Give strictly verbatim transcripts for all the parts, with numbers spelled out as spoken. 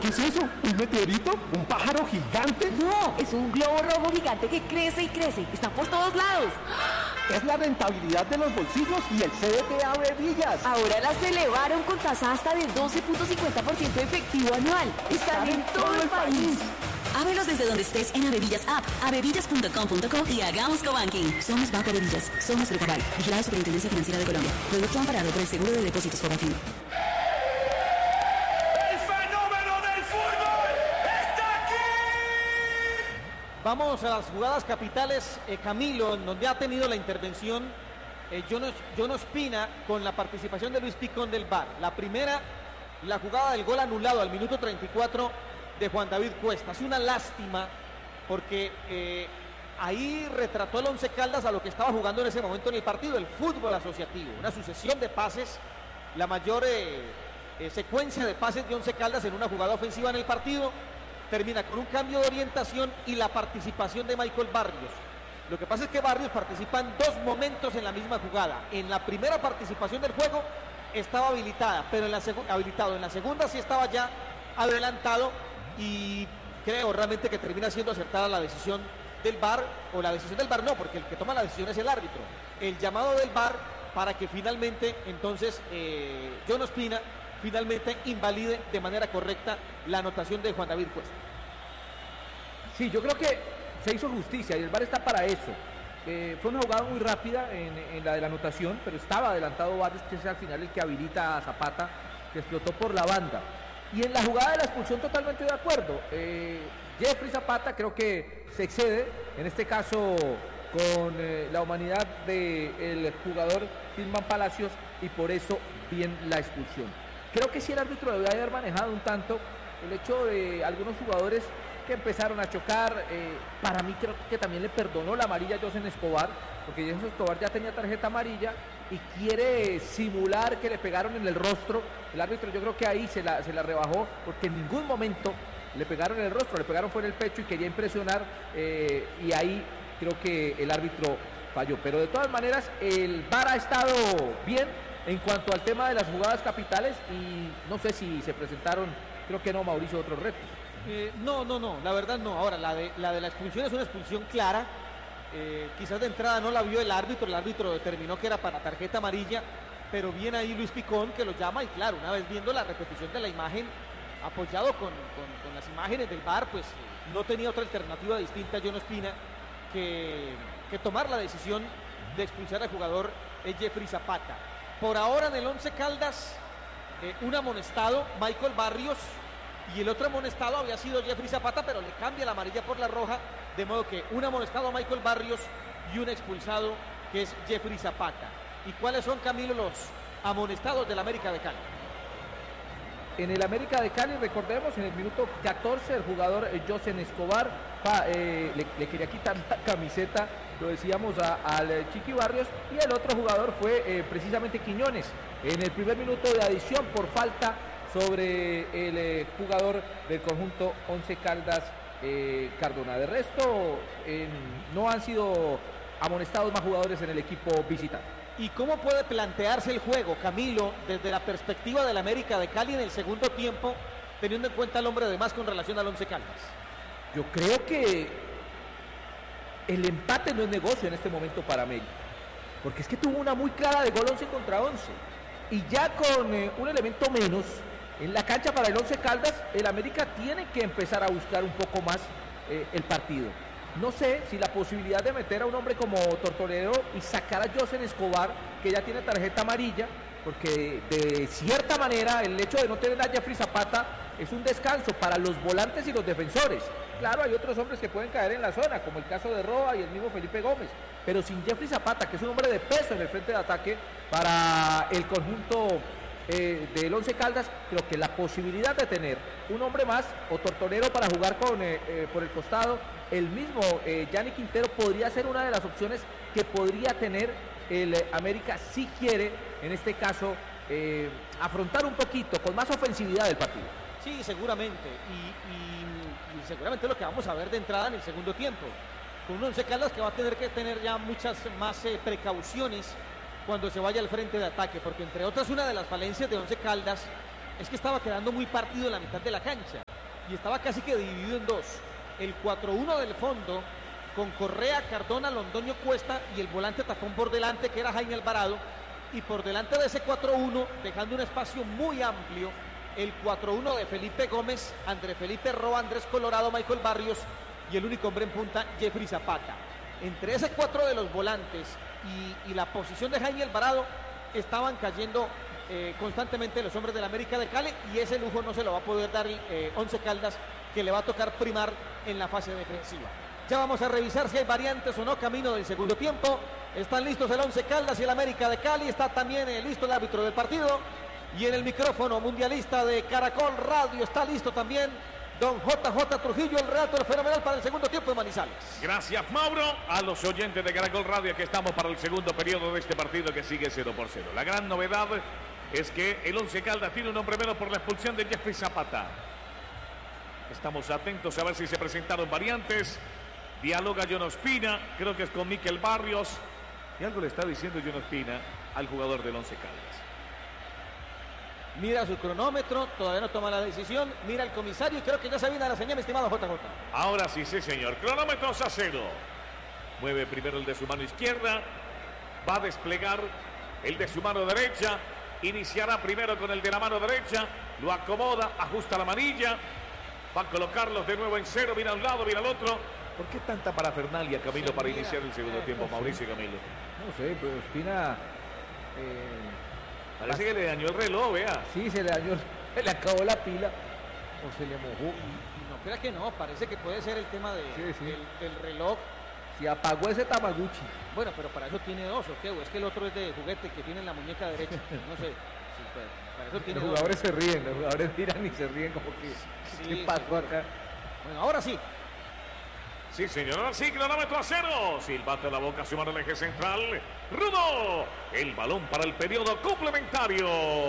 qué es eso? ¿Un meteorito? ¿Un pájaro gigante? No, es un globo rojo gigante que crece y crece. Está por todos lados. Es la rentabilidad de los bolsillos y el C D T Ave Villas. Ahora las elevaron con tasa hasta del doce punto cincuenta por ciento efectivo anual. Están en todo el país. Ábrelos desde donde estés en Avevillas App, avevillas punto com punto co y hagamos cobanking. Somos Banco Avevillas, somos Recabal, vigilada Superintendencia Financiera de Colombia. Producto amparado por el Seguro de Depósitos Fogafín. ¡El fenómeno del fútbol está aquí! Vamos a las jugadas capitales, eh, Camilo, en donde ha tenido la intervención eh, John, John Ospina con la participación de Luis Picón del V A R. La primera, la jugada del gol anulado al minuto treinta y cuatro de Juan David Cuesta. Es una lástima porque eh, ahí retrató el Once Caldas a lo que estaba jugando en ese momento en el partido, el fútbol asociativo, una sucesión de pases, la mayor eh, eh, secuencia de pases de Once Caldas en una jugada ofensiva en el partido, termina con un cambio de orientación y la participación de Michael Barrios. Lo que pasa es que Barrios participa en dos momentos en la misma jugada. En la primera participación del juego estaba habilitada, pero en la habilitado, en la segunda sí estaba ya adelantado. Y creo realmente que termina siendo acertada la decisión del V A R, o la decisión del V A R no, porque el que toma la decisión es el árbitro. El llamado del V A R para que finalmente, entonces, eh, John Ospina finalmente invalide de manera correcta la anotación de Juan David Cuesta. Sí, yo creo que se hizo justicia y el V A R está para eso. Eh, fue una jugada muy rápida en, en la de la anotación, pero estaba adelantado Barrios, que es al final el que habilita a Zapata, que explotó por la banda. Y en la jugada de la expulsión totalmente de acuerdo. Eh, Jeffrey Zapata creo que se excede, en este caso con eh, la humanidad del jugador Tilman Palacios, y por eso bien la expulsión. Creo que sí el árbitro debe haber manejado un tanto el hecho de algunos jugadores que empezaron a chocar. Eh, para mí creo que también le perdonó la amarilla a José Escobar, porque José Escobar ya tenía tarjeta amarilla y quiere simular que le pegaron en el rostro. El árbitro yo creo que ahí se la, se la rebajó, porque en ningún momento le pegaron en el rostro, le pegaron fue en el pecho y quería impresionar, eh, y ahí creo que el árbitro falló. Pero de todas maneras el V A R ha estado bien en cuanto al tema de las jugadas capitales, y no sé si se presentaron, creo que no, Mauricio, otros retos. Eh, no, no, no, la verdad no. Ahora, la de la, de la expulsión es una expulsión clara. Eh, quizás de entrada no la vio el árbitro, el árbitro determinó que era para tarjeta amarilla, pero viene ahí Luis Picón que lo llama, y claro, una vez viendo la repetición de la imagen, apoyado con, con, con las imágenes del V A R, pues no tenía otra alternativa distinta a John Ospina que, que tomar la decisión de expulsar al jugador eh, Jeffrey Zapata. Por ahora en el Once Caldas, eh, un amonestado, Michael Barrios, y el otro amonestado había sido Jeffrey Zapata, pero le cambia la amarilla por la roja, de modo que un amonestado Michael Barrios y un expulsado que es Jeffrey Zapata. ¿Y cuáles son, Camilo, los amonestados del América de Cali? En el América de Cali, recordemos, en el minuto catorce, el jugador eh, José Escobar pa, eh, le, le quería quitar la camiseta, lo decíamos, a, al eh, Chiqui Barrios, y el otro jugador fue eh, precisamente Quiñones, en el primer minuto de adición por falta sobre el eh, jugador del conjunto Once Caldas, eh, Cardona. De resto, eh, no han sido amonestados más jugadores en el equipo visitante. ¿Y cómo puede plantearse el juego, Camilo, desde la perspectiva del América de Cali en el segundo tiempo, teniendo en cuenta el hombre de más con relación al Once Caldas? Yo creo que el empate no es negocio en este momento para América, porque es que tuvo una muy clara de gol once contra once, y ya con eh, un elemento menos en la cancha para el Once Caldas, el América tiene que empezar a buscar un poco más eh, el partido. No sé si la posibilidad de meter a un hombre como Tortolero y sacar a José Escobar, que ya tiene tarjeta amarilla, porque de cierta manera el hecho de no tener a Jeffrey Zapata es un descanso para los volantes y los defensores. Claro, hay otros hombres que pueden caer en la zona, como el caso de Roa y el mismo Felipe Gómez, pero sin Jeffrey Zapata, que es un hombre de peso en el frente de ataque para el conjunto eh, del Once Caldas, creo que la posibilidad de tener un hombre más o Tortolero para jugar con, eh, eh, por el costado, el mismo eh, Yanni Quintero, podría ser una de las opciones que podría tener el eh, América si quiere, en este caso, eh, afrontar un poquito con más ofensividad el partido. Sí, seguramente, y, y, y seguramente lo que vamos a ver de entrada en el segundo tiempo, con un Once Caldas que va a tener que tener ya muchas más eh, precauciones cuando se vaya al frente de ataque, porque entre otras una de las falencias de Once Caldas es que estaba quedando muy partido en la mitad de la cancha. y estaba casi que dividido en dos. El cuatro uno del fondo, con Correa, Cardona, Londoño, Cuesta y el volante tapón por delante, que era Jaime Alvarado. Y por delante de ese cuatro uno, dejando un espacio muy amplio, el cuatro uno de Felipe Gómez, André Felipe Roa, Andrés Colorado, Michael Barrios y el único hombre en punta, Jeffrey Zapata. Entre ese cuatro de los volantes y, y la posición de Jaime Alvarado, estaban cayendo eh, constantemente los hombres del América de Cali, y ese lujo no se lo va a poder dar el eh, Once Caldas, que le va a tocar primar en la fase defensiva. Ya vamos a revisar si hay variantes o no camino del segundo tiempo. Están listos el Once Caldas y el América de Cali. Está también eh, listo el árbitro del partido. Y en el micrófono mundialista de Caracol Radio está listo también don J J Trujillo, el relator fenomenal para el segundo tiempo de Manizales. Gracias, Mauro. A los oyentes de Caracol Radio, que estamos para el segundo periodo de este partido que sigue cero por cero. La gran novedad es que el Once Caldas tiene un hombre menos por la expulsión de Jeffrey Zapata. Estamos atentos a ver si se presentaron variantes. Dialoga John Ospina, creo que es con Mikel Barrios. Y algo le está diciendo John Ospina al jugador del Once Caldas. Mira su cronómetro, todavía no toma la decisión. Mira el comisario y creo que ya se viene a la señal, mi estimado J J. Ahora sí, sí, señor. Cronómetros a cero. Mueve primero el de su mano izquierda. Va a desplegar el de su mano derecha. Iniciará primero con el de la mano derecha. Lo acomoda, ajusta la manilla. Va a colocarlos de nuevo en cero. Mira a un lado, mira al otro. ¿Por qué tanta parafernalia, Camilo, para iniciar el segundo tiempo, Mauricio y Camilo? No sé, pero Ospina... Eh... Parece que le dañó el reloj, vea. Sí, se le dañó, se le acabó la pila o se le mojó. Y no crea que no, parece que puede ser el tema de, sí, sí. Del, del reloj. Se apagó ese Tamaguchi. Bueno, pero para eso tiene dos, ¿o qué? ¿O es que el otro es de juguete que tiene en la muñeca derecha? No sé. Sí, pues, para eso tiene los dos. jugadores se ríen, los jugadores miran y se ríen como que sí, ¿qué pasó sí, acá? Bueno, ahora sí. Sí, señor, ahora sí, cronómetro a cero. Silbato en la boca, su mano al eje central. Rudo, el balón para el periodo complementario.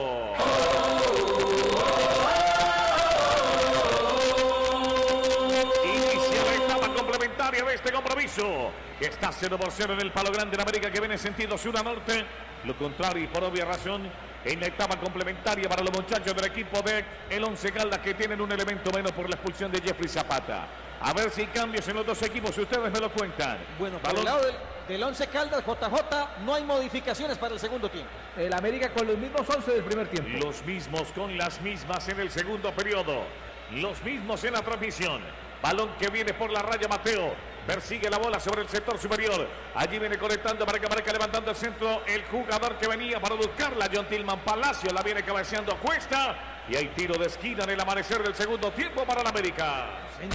Inicia la etapa complementaria de este compromiso. Está cero por cero en el Palo Grande en América, que viene en sentido sur a norte. Lo contrario, y por obvia razón, en la etapa complementaria para los muchachos del equipo de el Once Caldas, que tienen un elemento menos por la expulsión de Jeffrey Zapata. A ver si hay cambios en los dos equipos, si ustedes me lo cuentan. Bueno, para el lado del, del Once Caldas, J J, no hay modificaciones para el segundo tiempo. El América con los mismos once del primer tiempo. Los mismos con las mismas en el segundo periodo. Los mismos en la transmisión. Balón que viene por la raya, Mateo. Persigue la bola sobre el sector superior. Allí viene conectando para que marca, levantando el centro. El jugador que venía para buscarla, John Tillman Palacio. La viene cabeceando a Cuesta. Y hay tiro de esquina en el amanecer del segundo tiempo para el América.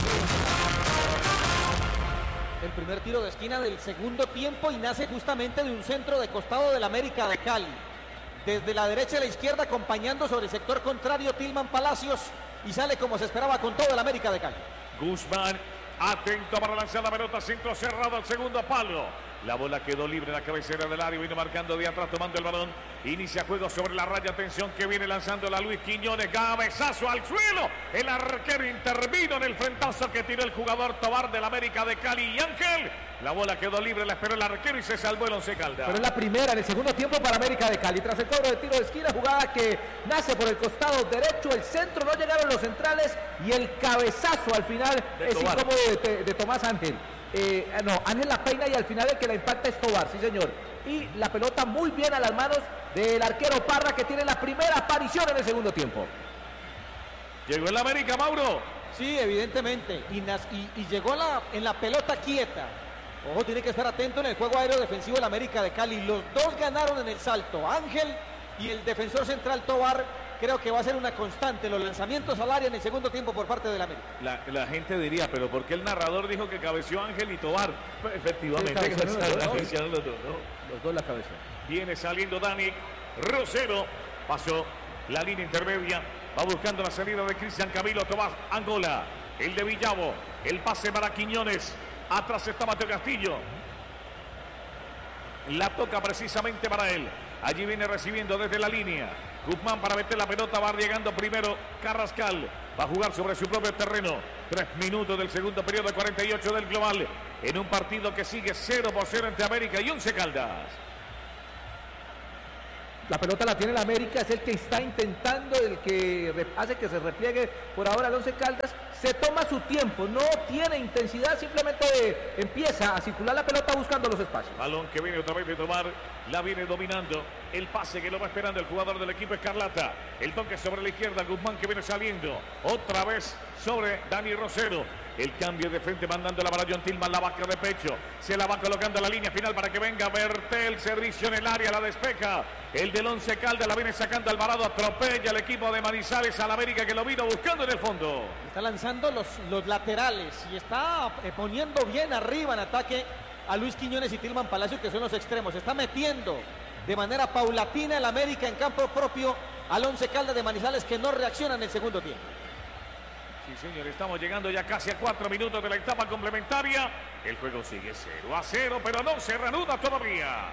El primer tiro de esquina del segundo tiempo y nace justamente de un centro de costado del América de Cali. Desde la derecha a la izquierda, acompañando sobre el sector contrario Tillman Palacios, y sale como se esperaba con todo el América de Cali. Guzmán, atento para lanzar la pelota, centro cerrado al segundo palo. La bola quedó libre en la cabecera del área, vino marcando de atrás, tomando el balón. Inicia juego sobre la raya, atención que viene lanzando la Luis Quiñones, cabezazo al suelo. El arquero intervino en el frentazo que tiró el jugador Tobar del América de Cali, y Ángel. La bola quedó libre, la esperó el arquero y se salvó el Once Caldas. Pero es la primera en el segundo tiempo para América de Cali. Tras el cobro de tiro de esquina, jugada que nace por el costado derecho, el centro, no llegaron los centrales y el cabezazo al final de es Tobar. incómodo de, de, de Tomás Ángel. Eh, no, Ángel la peina y al final el que la impacta es Tobar, sí señor. Y la pelota muy bien a las manos del arquero Parra, que tiene la primera aparición en el segundo tiempo. Llegó el América, Mauro. Sí, evidentemente. Y, nas, y, y llegó la, en la pelota quieta. Ojo, tiene que estar atento en el juego aéreo defensivo del América de Cali. Los dos ganaron en el salto, Ángel y el defensor central Tobar. Creo que va a ser una constante los lanzamientos al área en el segundo tiempo por parte del América. La, la gente diría, pero ¿por qué el narrador dijo que cabeció Ángel y Tobar? Pues efectivamente, Sí, cabezaron los dos. cabecearon los dos, ¿no? Los dos la cabeza. Viene saliendo Dani Rosero. Pasó la línea intermedia. Va buscando la salida de Cristian Camilo Tomás Angola. El de Villavo. El pase para Quiñones. Atrás está Mateo Castillo. La toca precisamente para él. Allí viene recibiendo desde la línea. Guzmán para meter la pelota. Va llegando primero Carrascal. Va a jugar sobre su propio terreno. Tres minutos del segundo periodo de cuarenta y ocho del global. En un partido que sigue cero por cero entre América y Once Caldas. La pelota la tiene el América, es el que está intentando, el que hace que se repliegue por ahora el Once Caldas. Se toma su tiempo, no tiene intensidad, simplemente empieza a circular la pelota buscando los espacios. Balón que viene otra vez de tomar, la viene dominando. El pase que lo va esperando el jugador del equipo Escarlata. El toque sobre la izquierda, Guzmán que viene saliendo. Otra vez sobre Dani Rosero. El cambio de frente mandando la para John Tillman, la vaca de pecho. Se la va colocando a la línea final para que venga Bertel. Servicio en el área, la despeja. El del Once Caldas la viene sacando Alvarado. Atropella el equipo de Manizales al América que lo vino buscando en el fondo. Está lanzando los, los laterales y está eh, poniendo bien arriba en ataque a Luis Quiñones y Tillman Palacios, que son los extremos. Está metiendo de manera paulatina el América en campo propio al Once Caldas de Manizales, que no reacciona en el segundo tiempo. Sí, señor, estamos llegando ya casi a cuatro minutos de la etapa complementaria. El juego sigue cero a cero, pero no se reanuda todavía.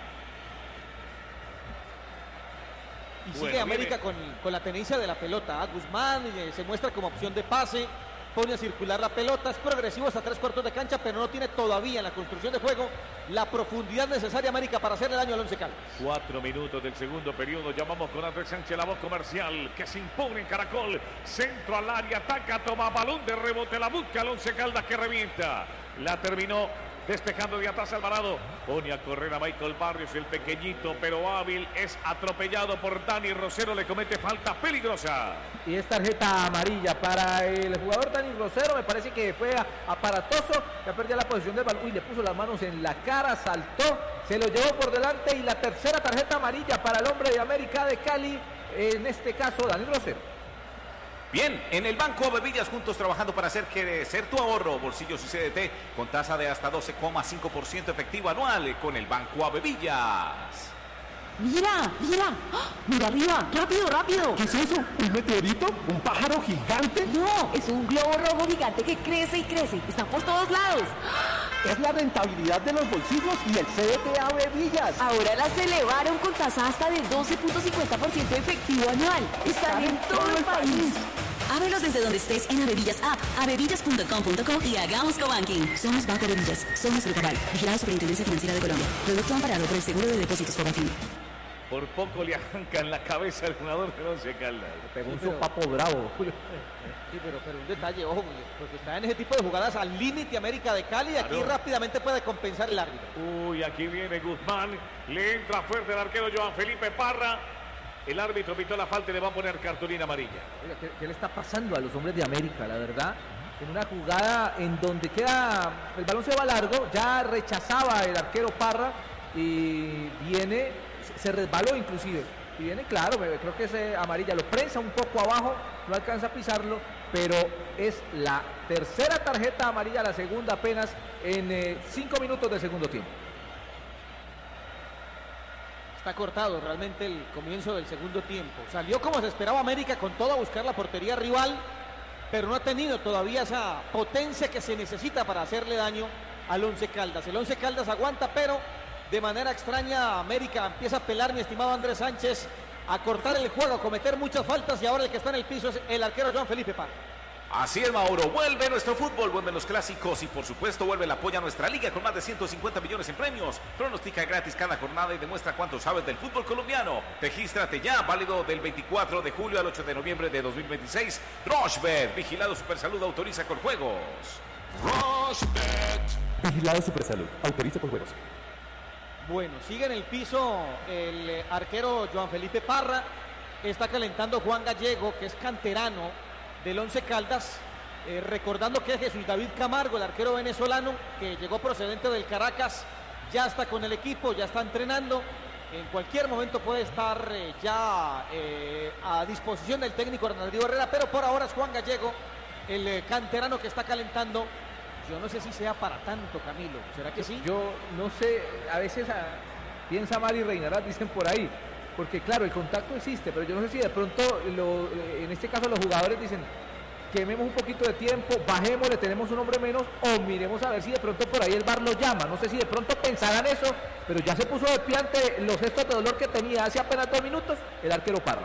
Y Bueno, sigue América viene. con, con la tenencia de la pelota. ¿ah? Guzmán eh, se muestra como opción de pase, pone a circular la pelota, es progresivo hasta tres cuartos de cancha, pero no tiene todavía en la construcción de juego la profundidad necesaria América para hacerle daño al Once Caldas. Cuatro minutos del segundo periodo. Llamamos con Andrés Sánchez, la voz comercial, que se impone en Caracol. Centro al área, ataca, toma balón de rebote, la busca el Once Caldas que revienta. La terminó despejando de atrás Alvarado. Pone a correr a Michael Barrios, el pequeñito pero hábil. Es atropellado por Dani Rosero, le comete falta peligrosa. Y es tarjeta amarilla para el jugador Dani Rosero. Me parece que fue aparatoso, ya perdió la posición del balón. Uy, le puso las manos en la cara, saltó, se lo llevó por delante. Y la tercera tarjeta amarilla para el hombre de América de Cali, en este caso Dani Rosero. Bien, en el Banco Avevillas, juntos trabajando para hacer crecer tu ahorro, bolsillos y C D T, con tasa de hasta doce coma cinco por ciento efectivo anual con el Banco Avevillas. Mira, mira, ¡ah! Mira arriba, rápido, rápido. ¿Qué es eso? ¿Un meteorito? ¿Un pájaro gigante? No, es un globo rojo gigante que crece y crece. Está por todos lados. Es la rentabilidad de los bolsillos y el C D T Avevillas. Ahora las elevaron con tasa hasta del doce punto cincuenta por ciento efectivo anual. Están en todo el país. Ábrelos desde donde estés en Avevillas App, avevillas punto com punto co y hagamos cobanking. Somos Banco Avevillas, somos Grupo vigilado Superintendencia Financiera de Colombia. Producto amparado por el Seguro de Depósitos Cobanking. Por poco le arrancan la cabeza al jugador del Once Caldas. Pegó un Sí, pero- sopapo bravo. Sí, pero, pero un detalle, ojo, porque está en ese tipo de jugadas al límite América de Cali y aquí Claro. rápidamente puede compensar el árbitro. Uy, aquí viene Guzmán. Le entra fuerte el arquero Joan Felipe Parra. El árbitro pitó la falta y le va a poner cartulina amarilla. Oiga, ¿qué, qué le está pasando a los hombres de América, la verdad? En una jugada en donde queda, el balón se va largo, ya rechazaba el arquero Parra y viene, se- se resbaló inclusive. Y viene, claro, me- creo que es eh, amarilla, lo prensa un poco abajo, no alcanza a pisarlo, pero es la tercera tarjeta amarilla, la segunda apenas en eh, cinco minutos del segundo tiempo. Está cortado realmente el comienzo del segundo tiempo. Salió como se esperaba América con todo a buscar la portería rival, pero no ha tenido todavía esa potencia que se necesita para hacerle daño al Once Caldas. El Once Caldas aguanta, pero de manera extraña América empieza a pelar, mi estimado Andrés Sánchez, a cortar el juego, a cometer muchas faltas y ahora el que está en el piso es el arquero Joan Felipe Parra. Así es, Mauro, vuelve nuestro fútbol, vuelven los clásicos y por supuesto vuelve el apoyo a nuestra liga con más de ciento cincuenta millones en premios. Pronostica gratis cada jornada y demuestra cuánto sabes del fútbol colombiano. Regístrate ya, válido del veinticuatro de julio al ocho de noviembre de dos mil veintiséis. Rochebet, vigilado Supersalud, autoriza con juegos. Vigilado Supersalud. Autoriza por juegos. Bueno, sigue en el piso el eh, arquero Joan Felipe Parra. Está calentando Juan Gallego, que es canterano del Once Caldas. Eh, recordando que Jesús David Camargo, el arquero venezolano, que llegó procedente del Caracas, ya está con el equipo, ya está entrenando. En cualquier momento puede estar eh, ya eh, a disposición del técnico Hernando Herrera, pero por ahora es Juan Gallego, el eh, canterano que está calentando. Yo no sé si sea para tanto, Camilo. ¿Será que sí? Yo no sé, a veces a- piensa mal y reinará, dicen por ahí. Porque claro, el contacto existe, pero yo no sé si de pronto, lo- en este caso los jugadores dicen, quememos un poquito de tiempo, bajemos, le tenemos un hombre menos, o miremos a ver si de pronto por ahí el V A R lo llama. No sé si de pronto pensarán eso, pero ya se puso de pie ante los gestos de dolor que tenía hace apenas dos minutos el arquero Parra.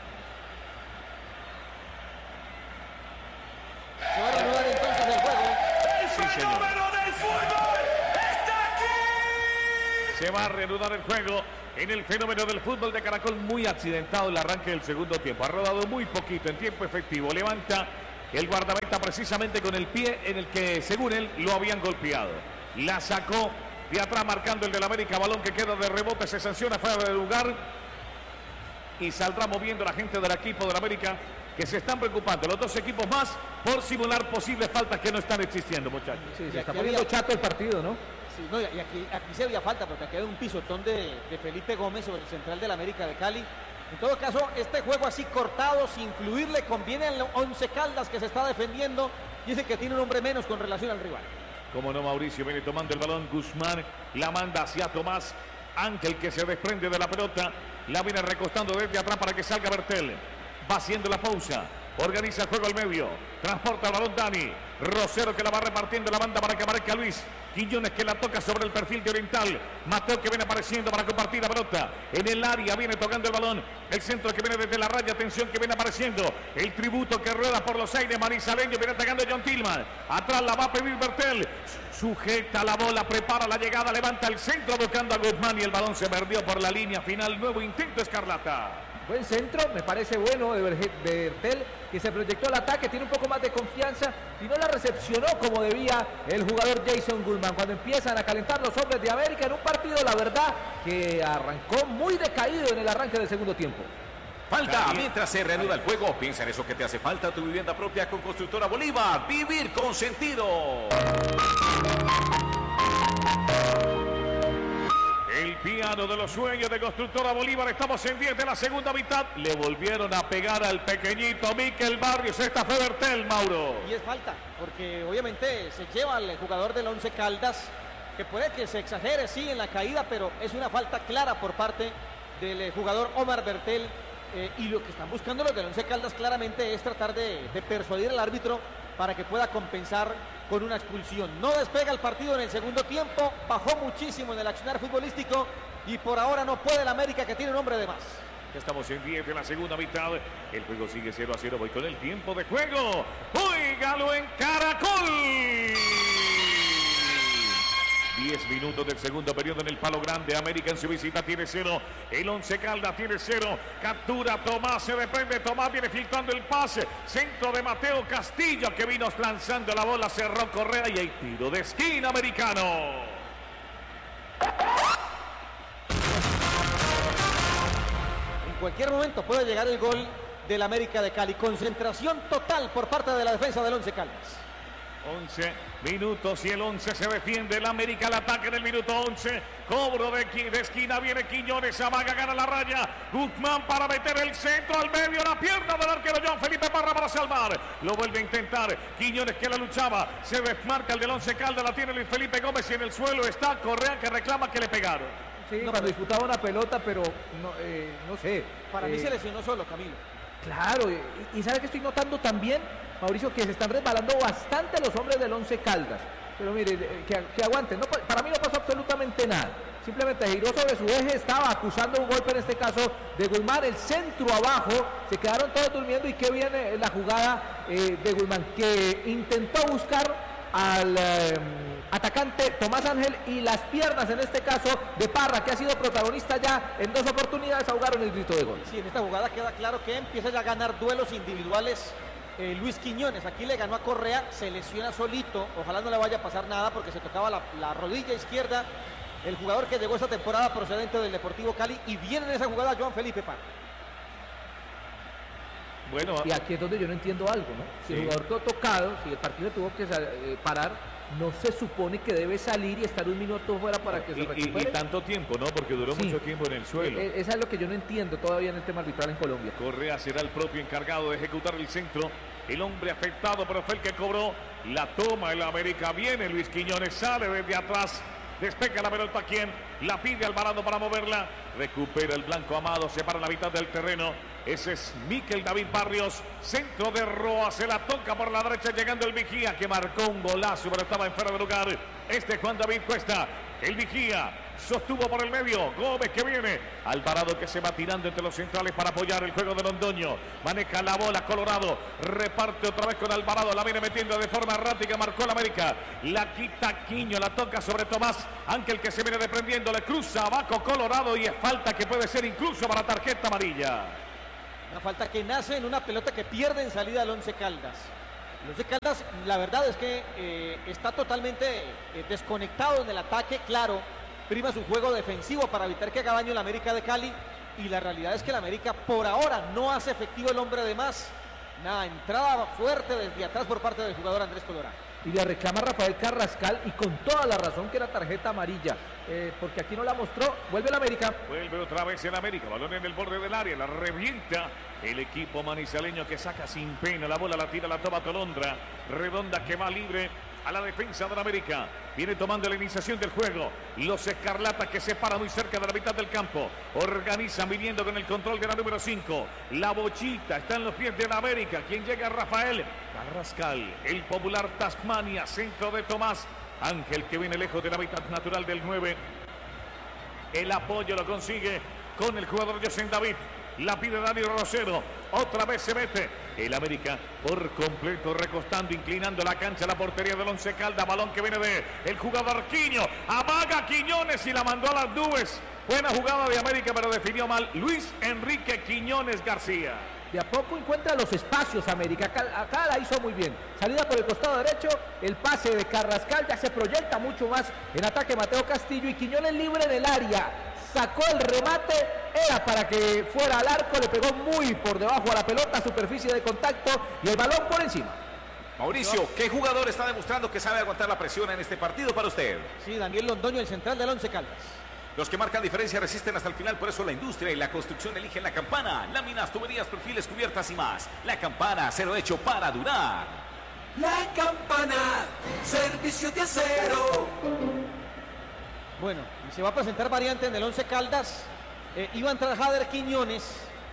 Se va a reanudar entonces el juego. ¡El fenómeno del fútbol está aquí! Se va a reanudar el juego. en el fenómeno del fútbol de Caracol. Muy accidentado el arranque del segundo tiempo. Ha rodado muy poquito en tiempo efectivo. Levanta el guardameta precisamente con el pie en el que, según él, lo habían golpeado. La sacó de atrás marcando el del América. Balón que queda de rebote. Se sanciona fuera de lugar. Y saldrá moviendo la gente del equipo del América, que se están preocupando los dos equipos más por simular posibles faltas que no están existiendo, muchachos. Sí, se está poniendo chato el partido, ¿no? Sí, no, y aquí, aquí se había falta porque aquí hay un pisotón de, de Felipe Gómez sobre el central del América de Cali. En todo caso, este juego así cortado, sin fluir, conviene al Once Caldas, que se está defendiendo y es el que tiene un hombre menos con relación al rival. Como no, Mauricio viene tomando el balón. Guzmán la manda hacia Tomás Ángel, que se desprende de la pelota. La viene recostando desde atrás para que salga Bertel. Va haciendo la pausa. Organiza el juego al medio. Transporta el balón Dani. Rosero, que la va repartiendo la banda para que marque a Luis Quiñones, que la toca sobre el perfil de Oriental. Mateo, que viene apareciendo para compartir la pelota en el área. Viene tocando el balón. El centro que viene desde la raya. Atención, que viene apareciendo. El tributo que rueda por los aires. Manizaleño viene atacando John Tillman. Atrás la va a pedir Bertel. Sujeta la bola, prepara la llegada, levanta el centro buscando a Guzmán y el balón se perdió por la línea final. Nuevo intento Escarlata. Buen centro, me parece bueno de Bertel, que se proyectó al ataque, tiene un poco más de confianza y no la recepcionó como debía el jugador Jason Guzmán. Cuando empiezan a calentar los hombres de América en un partido, la verdad, que arrancó muy decaído en el arranque del segundo tiempo. Falta mientras se reanuda el juego. Piensa en eso que te hace falta, tu vivienda propia con Constructora Bolívar. Vivir con sentido. El piano de los sueños de Constructora Bolívar. Estamos en diez de la segunda mitad. Le volvieron a pegar al pequeñito Miquel Barrios. Esta fue Bertel, Mauro. Y es falta, porque obviamente se lleva al jugador del Once Caldas, que puede que se exagere, sí, en la caída, pero es una falta clara por parte del jugador Omar Bertel. Eh, y lo que están buscando los del Once Caldas claramente es tratar de, de persuadir al árbitro para que pueda compensar con una expulsión. No despega el partido en el segundo tiempo, bajó muchísimo en el accionar futbolístico y por ahora no puede el América, que tiene un hombre de más. Ya estamos en diez de la segunda mitad. El juego sigue cero a cero. Voy con el tiempo de juego. ¡Óigalo en Caracol! diez minutos del segundo periodo en el Palo Grande. América en su visita tiene cero. El Once Caldas tiene cero. Captura Tomás, se desprende. Tomás viene filtrando el pase. Centro de Mateo Castillo, que vino lanzando la bola. Cerró Correa y hay tiro de esquina americano. En cualquier momento puede llegar el gol del América de Cali. Concentración total por parte de la defensa del Once Caldas. once minutos y el once se defiende. El América al ataque en el minuto once. Cobro de, de esquina. Viene Quiñones. Amaga, gana la raya. Guzmán para meter el centro al medio. La pierna del arquero John Felipe Parra para salvar. Lo vuelve a intentar. Quiñones, que la luchaba. Se desmarca el del Once Caldas. La tiene Luis Felipe Gómez y en el suelo está Correa, que reclama que le pegaron. Sí, no, cuando disputaba una pelota, pero no, eh, no sé. Para eh, mí se lesionó solo, Camilo. Claro, y, y ¿sabe que estoy notando también, Mauricio? Que se están resbalando bastante los hombres del Once Caldas. Pero mire, que, que aguanten. No, para mí no pasó absolutamente nada. Simplemente giró sobre su eje, estaba acusando un golpe, en este caso de Guzmán. El centro abajo, se quedaron todos durmiendo. Y qué viene la jugada eh, de Guzmán, que intentó buscar al eh, atacante Tomás Ángel y las piernas, en este caso, de Parra, que ha sido protagonista ya en dos oportunidades, ahogaron el grito de gol. Sí, en esta jugada queda claro que empieza ya a ganar duelos individuales eh, Luis Quiñones. Aquí le ganó a Correa, se lesiona solito, ojalá no le vaya a pasar nada porque se tocaba la, la rodilla izquierda el jugador que llegó esta temporada procedente del Deportivo Cali, y viene en esa jugada Joan Felipe Parra. Bueno, y aquí es donde yo no entiendo algo, ¿no? Si sí. el jugador quedó tocado, si el partido tuvo que eh, parar, no se supone que debe salir y estar un minuto fuera para que y, se recupere. Y, y tanto tiempo, ¿no? Porque duró sí. mucho tiempo en el suelo. Eh, Eso es lo que yo no entiendo todavía en el tema arbitral en Colombia. Correa será el propio encargado de ejecutar el centro. El hombre afectado, pero fue el que cobró. La toma el América. Viene Luis Quiñones, sale desde atrás. Despega la pelota, ¿quién? La pide Alvarado para moverla. Recupera el blanco Amado, se para la mitad del terreno. Ese es Miquel David Barrios. Centro de Roa, se la toca por la derecha, llegando el Vigía, que marcó un golazo, pero estaba en fuera de lugar. Este Juan David Cuesta. El Vigía sostuvo por el medio, Gómez que viene, Alvarado que se va tirando entre los centrales para apoyar el juego de Londoño, maneja la bola Colorado, reparte otra vez con Alvarado, la viene metiendo de forma errática, marcó la América, la quita Quiño, la toca sobre Tomás, Ángel que se viene desprendiendo, le cruza abajo Colorado y es falta que puede ser incluso para tarjeta amarilla. Una falta que nace en una pelota que pierde en salida el Once Caldas. El Once Caldas, la verdad es que eh, está totalmente eh, desconectado en el ataque, claro, prima su juego defensivo para evitar que haga daño el América de Cali, y la realidad es que el América por ahora no hace efectivo el hombre de más. Nada, entrada fuerte desde atrás por parte del jugador Andrés Colorado. Y le reclama a Rafael Carrascal, y con toda la razón, que era tarjeta amarilla, eh, porque aquí no la mostró. Vuelve el América. Vuelve otra vez el América, balón en el borde del área, la revienta el equipo manizaleño que saca sin pena, la bola la tira, la toma Tolondra, Redonda que va libre a la defensa del América, viene tomando la iniciación del juego, los escarlatas que se paran muy cerca de la mitad del campo, organizan viniendo con el control de la número cinco, la bochita está en los pies de la América, quien llega Rafael Carrascal, el popular Tasmania, centro de Tomás, Ángel que viene lejos de la mitad natural del nueve, el apoyo lo consigue con el jugador José David, la pide Dani Rosero, otra vez se mete el América por completo, recostando, inclinando la cancha, la portería del Once Caldas, balón que viene de el jugador Quiño, amaga Quiñones y la mandó a las nubes, buena jugada de América pero definió mal Luis Enrique Quiñones García. De a poco encuentra los espacios América, acá, acá la hizo muy bien, salida por el costado derecho, el pase de Carrascal, ya se proyecta mucho más en ataque Mateo Castillo, y Quiñones libre en el área, sacó el remate, era para que fuera al arco, le pegó muy por debajo a la pelota, superficie de contacto y el balón por encima. Mauricio, ¿qué jugador está demostrando que sabe aguantar la presión en este partido para usted? Sí, Daniel Londoño, el central del Once Caldas. Los que marcan diferencia resisten hasta el final, por eso la industria y la construcción eligen La Campana. Láminas, tuberías, perfiles, cubiertas y más. La Campana, acero hecho para durar. La Campana, servicio de acero. Bueno, y se va a presentar variante en el Once Caldas. Eh, iba a entrar Jader Quiñones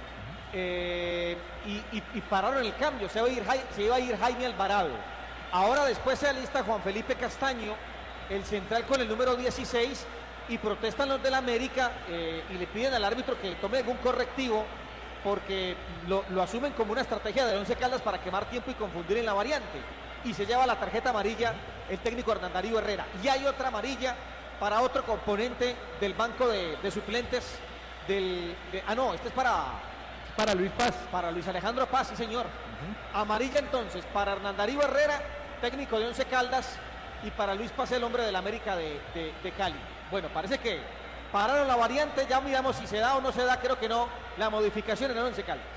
eh, y, y, y pararon el cambio. Se iba, a ir, se iba a ir Jaime Alvarado. Ahora después se alista Juan Felipe Castaño, el central con el número dieciséis, y protestan los del América eh, y le piden al árbitro que tome algún correctivo, porque lo, lo asumen como una estrategia del Once Caldas para quemar tiempo y confundir en la variante. Y se lleva la tarjeta amarilla el técnico Hernán Darío Herrera. Y hay otra amarilla para otro componente del banco de, de suplentes del... De, ah, no, este es para... Para Luis Paz. Para Luis Alejandro Paz, sí señor. Uh-huh. Amarilla entonces para Hernán Darío Herrera, técnico de Once Caldas, y para Luis Paz, el hombre del América de, de, de Cali. Bueno, parece que pararon la variante, ya miramos si se da o no se da, creo que no, la modificación en el Once Caldas.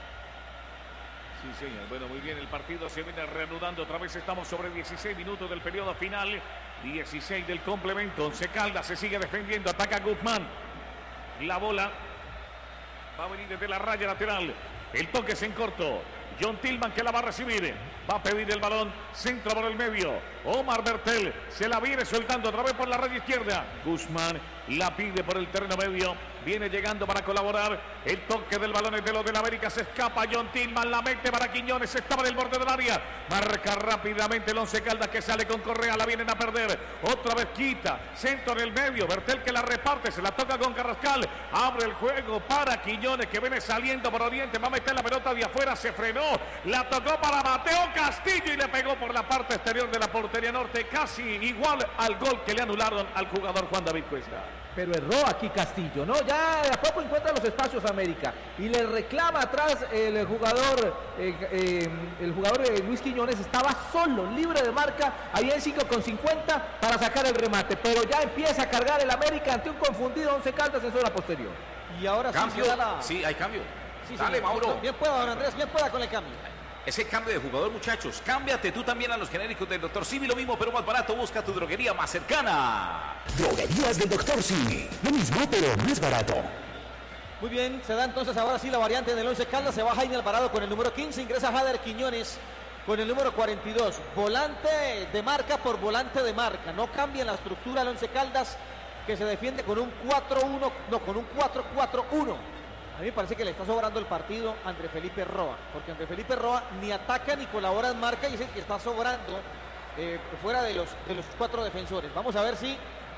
Sí, señor. Bueno, muy bien, el partido se viene reanudando. Otra vez estamos sobre dieciséis minutos del periodo final. dieciséis del complemento. Once Caldas se sigue defendiendo. Ataca Guzmán. La bola va a venir desde la raya lateral. El toque es en corto. John Tillman que la va a recibir. Va a pedir el balón. Centro por el medio. Omar Bertel se la viene soltando otra vez por la raya izquierda. Guzmán la pide por el terreno medio. Viene llegando para colaborar. El toque del balón es de los del América. Se escapa John Tillman. La mete para Quiñones. Estaba en el borde del área. Marca rápidamente el Once Caldas que sale con Correa. La vienen a perder. Otra vez quita. Centro en el medio. Bertel que la reparte. Se la toca con Carrascal. Abre el juego para Quiñones que viene saliendo por Oriente. Va a meter la pelota de afuera. Se frenó. La tocó para Mateo Castillo y le pegó por la parte exterior de la portería norte. Casi igual al gol que le anularon al jugador Juan David Cuesta. Pero erró aquí Castillo, ¿no? Ya de a poco encuentra los espacios América y le reclama atrás el jugador eh, eh, el jugador eh, Luis Quiñones. Estaba solo, libre de marca, había en cinco con cincuenta para sacar el remate, pero ya empieza a cargar el América ante un confundido Once Caldas en zona posterior. Y ahora cambio. sí se da la... Sí, hay cambio. Sí, Dale, sí, Mauro. Bien pueda, don Andrés, bien pueda con el cambio. Ese cambio de jugador, muchachos. Cámbiate tú también a los genéricos del doctor Simi. Lo mismo, pero más barato. Busca tu droguería más cercana. Droguerías del doctor Simi. Lo mismo, pero más barato. Muy bien, se da entonces ahora sí la variante en el Once Caldas. Se va Jaime Alvarado con el número quince. Ingresa Jader Quiñones con el número cuarenta y dos. Volante de marca por volante de marca. No cambia la estructura el Once Caldas, que se defiende con un cuatro uno, no, con un cuatro cuatro uno. A mí me parece que le está sobrando el partido a André Felipe Roa, porque André Felipe Roa ni ataca ni colabora en marca y es el que está sobrando eh, fuera de los, de los cuatro defensores. Vamos a ver si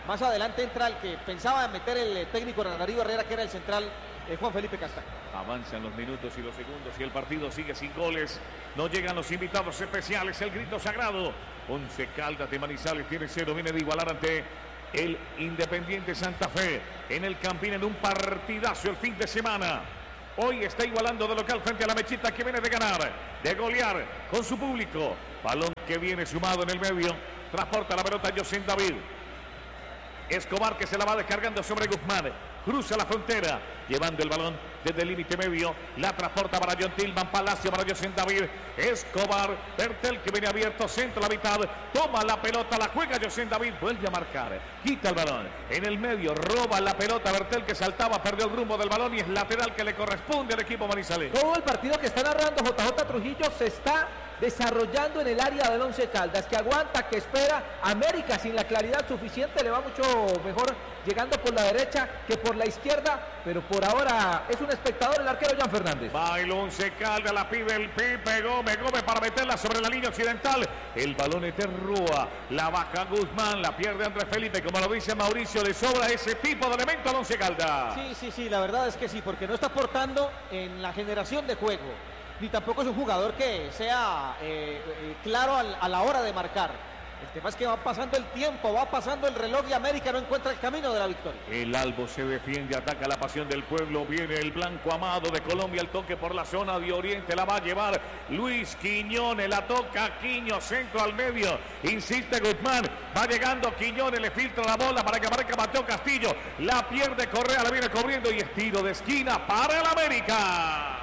Más adelante entra el que pensaba meter el eh, técnico Hernán Darío Herrera, que era el central eh, Juan Felipe Castaño. Avanzan los minutos y los segundos y el partido sigue sin goles. No llegan los invitados especiales, el grito sagrado. Once Caldas de Manizales tiene cero, viene de igualar ante el Independiente Santa Fe en el Campín en un partidazo el fin de semana. Hoy está igualando de local frente a la Mechita, que viene de ganar, de golear con su público. Balón que viene sumado en el medio. Transporta la pelota José David. Escobar, que se la va descargando sobre Guzmán. Cruza la frontera, llevando el balón desde el límite medio. La transporta para John Tillman. Palacio para José David. Escobar, Bertel, que viene abierto, centro a la mitad. Toma la pelota, la juega José David. Vuelve a marcar. Quita el balón. En el medio, roba la pelota Bertel, que saltaba, perdió el rumbo del balón y es lateral que le corresponde al equipo manizaleño. Todo el partido que está narrando J J Trujillo se está desarrollando en el área del Once Caldas, que aguanta, que espera. América sin la claridad suficiente le va mucho mejor llegando por la derecha que por la izquierda, pero por ahora es un espectador el arquero Jan Fernández. Va el Once Caldas, la pide el Pipe Gómez, Gómez para meterla sobre la línea occidental. El balón es de Rúa, la baja Guzmán, la pierde Andrés Felipe, como lo dice Mauricio, le sobra ese tipo de elemento al Once Caldas. Sí, sí, sí, la verdad es que sí, porque no está aportando en la generación de juego, ni tampoco es un jugador que sea eh, eh, claro al, a la hora de marcar. El tema es que va pasando el tiempo, va pasando el reloj y América no encuentra el camino de la victoria. El Albo se defiende, ataca la pasión del pueblo. Viene el blanco amado de Colombia, el toque por la zona de Oriente. La va a llevar Luis Quiñones, la toca Quiño, centro al medio. Insiste Guzmán, va llegando Quiñones, le filtra la bola para que aparezca Mateo Castillo. La pierde Correa, la viene cubriendo y es tiro de esquina para el América.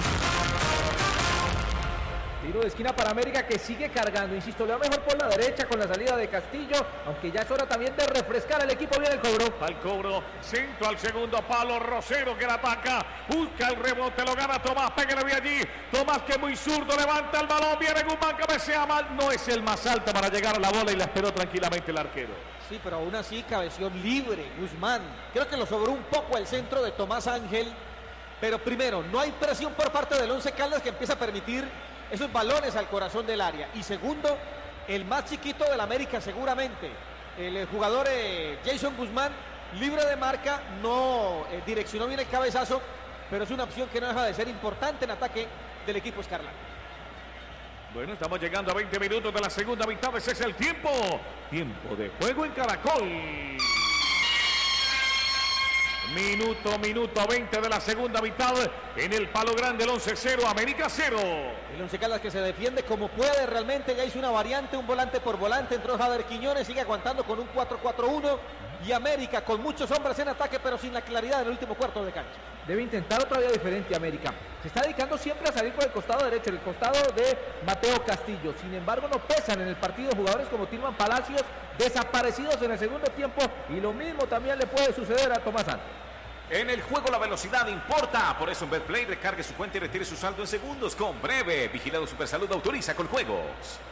Tiro de esquina para América, que sigue cargando, insisto, le va mejor por la derecha con la salida de Castillo, aunque ya es hora también de refrescar al equipo. Viene el cobro. Al cobro, centro al segundo palo, Rosero que la ataca, busca el rebote, lo gana Tomás, pégale de allí, Tomás que muy zurdo, levanta el balón, viene Guzmán, cabecea mal, no es el más alto para llegar a la bola y la esperó tranquilamente el arquero. Sí, pero aún así cabeció libre Guzmán, creo que lo sobró un poco el centro de Tomás Ángel, pero primero, no hay presión por parte del Once Caldas, que empieza a permitir esos balones al corazón del área. Y segundo, el más chiquito del América seguramente, el jugador eh, Jason Guzmán, libre de marca, no eh, direccionó bien el cabezazo, pero es una opción que no deja de ser importante en ataque del equipo escarlata. Bueno, estamos llegando a veinte minutos de la segunda mitad, ese es el tiempo. Tiempo de juego en Caracol. Minuto, minuto veinte de la segunda mitad en el Palo Grande, el Once cero, América cero. El Once Caldas que se defiende como puede, realmente ya hizo una variante, un volante por volante, entró Jader Quiñones, sigue aguantando con un cuatro cuatro uno y América con muchos hombres en ataque pero sin la claridad en el último cuarto de cancha. Debe intentar otra vía diferente América. Se está dedicando siempre a salir por el costado derecho, el costado de Mateo Castillo. Sin embargo, no pesan en el partido jugadores como Tilman Palacios, desaparecidos en el segundo tiempo, y lo mismo también le puede suceder a Tomás Sánchez. En el juego la velocidad importa, por eso en Betplay recargue su cuenta y retire su saldo en segundos con Breve. Vigilado Supersalud, autoriza con juegos.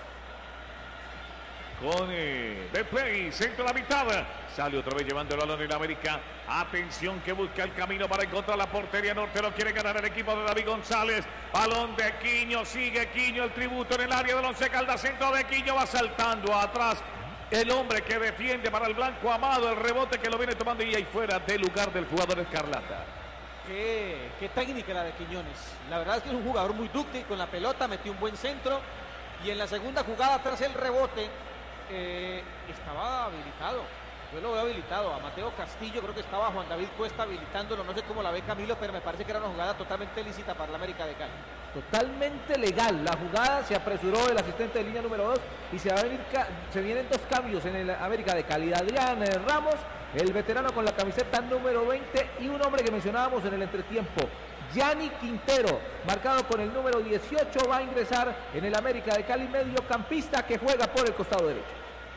Con eh, Betplay, centro a la mitad. Sale otra vez llevando el balón en América. Atención que busca el camino para encontrar la portería norte. Lo quiere ganar el equipo de David González. Balón de Quiño, sigue Quiño, el tributo en el área del Once Caldas. Centro de Quiño, va saltando atrás. El hombre que defiende para el blanco amado, el rebote que lo viene tomando y ahí fuera del lugar del jugador escarlata. Qué, qué técnica la de Quiñones. La verdad es que es un jugador muy dúctil con la pelota, metió un buen centro y en la segunda jugada tras el rebote eh, estaba habilitado. Yo lo veo habilitado a Mateo Castillo, creo que estaba Juan David Cuesta habilitándolo, no sé cómo la ve Camilo, pero me parece que era una jugada totalmente lícita para la América de Cali. Totalmente legal la jugada, se apresuró el asistente de línea número dos y se, va a venir, se vienen dos cambios en el América de Cali. Adrián Ramos, el veterano con la camiseta número veinte, y un hombre que mencionábamos en el entretiempo, Yanni Quintero, marcado con el número dieciocho, va a ingresar en el América de Cali, mediocampista que juega por el costado derecho.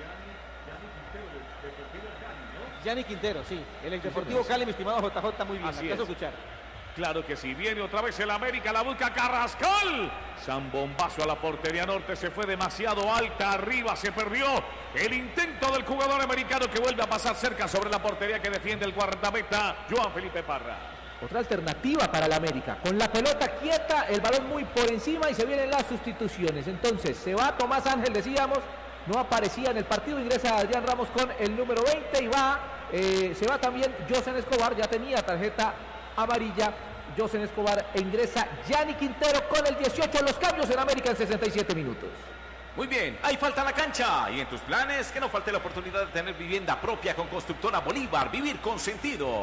Yanni Quintero, sí, el ex Deportivo Cali, mi estimado J J, muy bien, así es. Escuchar. Claro que sí, viene otra vez el América, la busca Carrascal. Zambombazo a la portería norte, se fue demasiado alta, arriba se perdió el intento del jugador americano que vuelve a pasar cerca sobre la portería que defiende el guardameta Joan Felipe Parra. Otra alternativa para el América, con la pelota quieta, el balón muy por encima y se vienen las sustituciones. Entonces se va Tomás Ángel, decíamos, no aparecía en el partido. Ingresa Adrián Ramos con el número veinte y va, eh, se va también Josen Escobar, ya tenía tarjeta amarilla Josen Escobar, e ingresa Gianni Quintero con el dieciocho. Los cambios en América en sesenta y siete minutos. Muy bien, ahí falta la cancha. Y en tus planes, que no falte la oportunidad de tener vivienda propia con Constructora Bolívar. Vivir con sentido.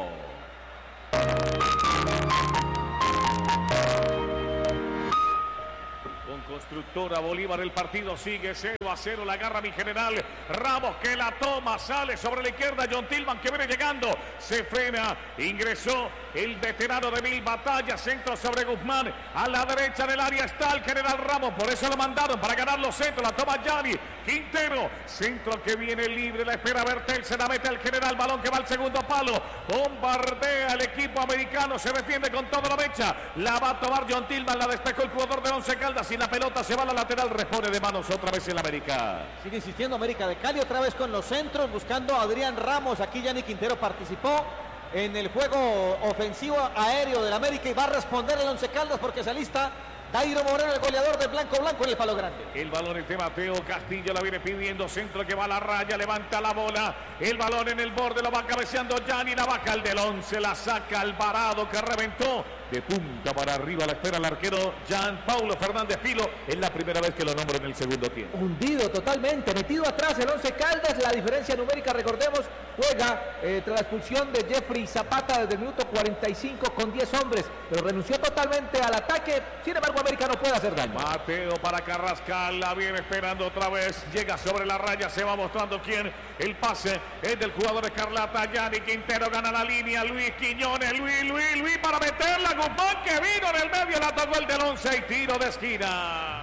Con Constructora Bolívar el partido sigue cero a cero, la agarra mi general Ramos, que la toma, sale sobre la izquierda John Tillman, que viene llegando, se frena, ingresó el veterano de mil batallas, centro sobre Guzmán, a la derecha del área está el general Ramos, por eso lo mandaron para ganar los centros, la toma Gianni Quintero, centro que viene libre, la espera Bertel, se la mete al general, balón que va al segundo palo, bombardea el equipo americano, se defiende con toda la mecha, la va a tomar John Tillman, la despejó el jugador de Once Caldas y la pelota se va a la lateral, responde de manos otra vez el América. Sigue insistiendo América de Cali otra vez con los centros, buscando a Adrián Ramos. Aquí Gianni Quintero participó en el juego ofensivo aéreo del América y va a responder el Once Caldas porque se alista Dairo Moreno, el goleador del Blanco Blanco, en el palo grande. El balón es de Mateo Castillo, la viene pidiendo, centro que va a la raya, levanta la bola, el balón en el borde, lo va cabeceando Gianni, la baja el del once, la saca Alvarado, que reventó de punta para arriba, la espera el arquero Jean Paulo Fernández Filo, es la primera vez que lo nombro en el segundo tiempo. Hundido totalmente, metido atrás el Once Caldas, la diferencia numérica, recordemos, juega eh, tras la expulsión de Jeffrey Zapata desde el minuto cuarenta y cinco con diez hombres, pero renunció totalmente al ataque, sin embargo América no puede hacer daño. Mateo para Carrascal, la viene esperando otra vez, llega sobre la raya, se va mostrando quién, el pase es del jugador escarlata, Gianni Quintero gana la línea, Luis Quiñones, Luis, Luis, Luis para meterla, Guzmán que vino en el medio, la tocó el del once y tiro de esquina.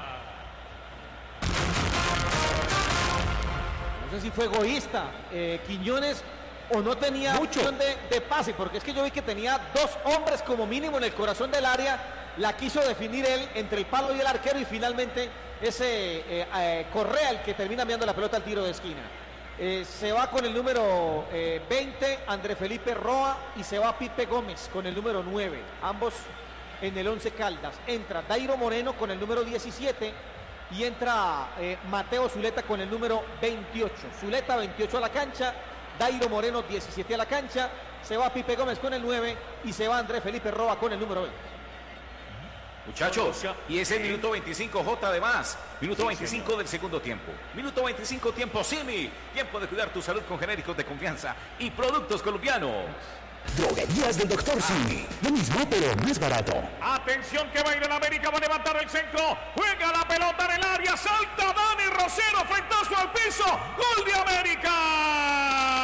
No sé si fue egoísta eh, Quiñones o no tenía Mucho. opción de, de pase, porque es que yo vi que tenía dos hombres como mínimo en el corazón del área, la quiso definir él entre el palo y el arquero y finalmente ese eh, eh, Correa el que termina enviando la pelota al tiro de esquina. Eh, se va con el número eh, veinte André Felipe Roa y se va Pipe Gómez con el número nueve, ambos en el Once Caldas. Entra Dairo Moreno con el número diecisiete y entra eh, Mateo Zuleta con el número veintiocho. Zuleta veintiocho a la cancha, Dairo Moreno diecisiete a la cancha, se va Pipe Gómez con el nueve y se va André Felipe Roa con el número veinte. Muchachos, y ese minuto veinticinco J además, minuto sí, veinticinco señor. Del segundo tiempo, minuto veinticinco tiempo Simi, tiempo de cuidar tu salud con genéricos de confianza y productos colombianos. Droguerías del doctor Simi, lo mismo pero más barato. Atención que va a ir el América, va a levantar el centro, juega la pelota en el área, salta Dani Rosero, frentazo al piso, gol de América.